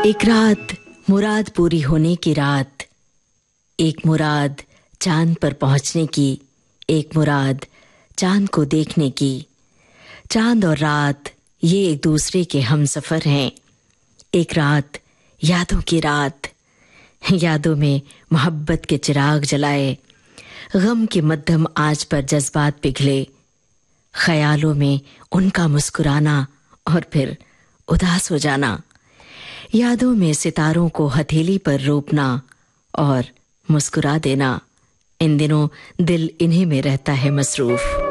एक रात मुराद पूरी होने की रात, एक मुराद चांद पर पहुंचने की, एक मुराद चांद को देखने की। चांद और रात ये एक दूसरे के हमसफर हैं। एक रात यादों की रात, यादों में मोहब्बत के चिराग जलाए, गम के मध्यम आंच पर जज्बात पिघले, ख्यालों में उनका मुस्कुराना और फिर उदास हो जाना, यादों में सितारों को हथेली पर रोपना और मुस्कुरा देना। इन दिनों दिल इन्हीं में रहता है मसरूफ।